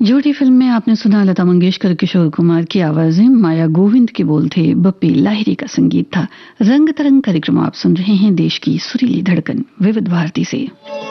जोड़ी फिल्म में आपने सुना लता मंगेशकर, किशोर कुमार की आवाजें, माया गोविंद के बोल थे, बप्पी लाहिरी का संगीत था। रंग तरंग कार्यक्रम आप सुन रहे हैं, देश की सुरीली धड़कन विविध भारती से।